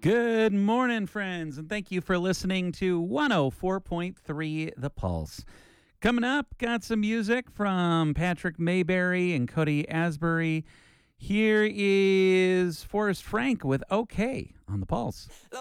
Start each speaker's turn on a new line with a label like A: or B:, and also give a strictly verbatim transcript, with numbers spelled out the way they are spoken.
A: Good morning, friends, and thank you for listening to one oh four point three The Pulse. Coming up, got some music from Patrick Mayberry and Cody Asbury. Here is Forrest Frank with OK on The Pulse.